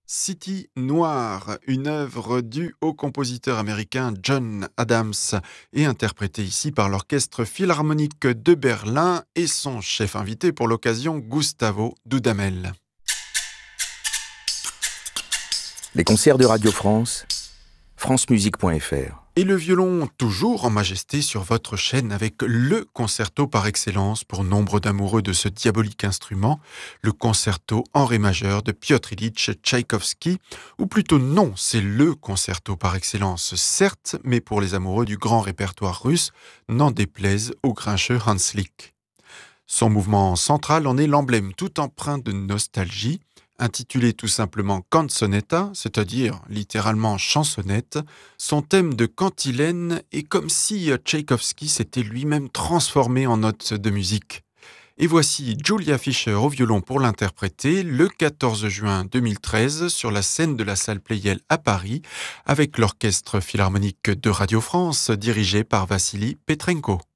City Noire, une œuvre due au compositeur américain John Adams et interprétée ici par l'Orchestre Philharmonique de Berlin et son chef invité pour l'occasion, Gustavo Dudamel. Les concerts de Radio France, francemusique.fr. Et le violon toujours en majesté sur votre chaîne avec le concerto par excellence pour nombre d'amoureux de ce diabolique instrument, le concerto en ré majeur de Piotr Ilyich Tchaïkovski, ou plutôt non, c'est le concerto par excellence, certes, mais pour les amoureux du grand répertoire russe, n'en déplaise au grincheux Hanslick. Son mouvement central en est l'emblème tout empreint de nostalgie, intitulé tout simplement Canzonetta, c'est-à-dire littéralement chansonnette. Son thème de cantilène est comme si Tchaïkovski s'était lui-même transformé en notes de musique. Et voici Julia Fischer au violon pour l'interpréter le 14 juin 2013 sur la scène de la salle Pleyel à Paris avec l'Orchestre Philharmonique de Radio France dirigé par Vassili Petrenko.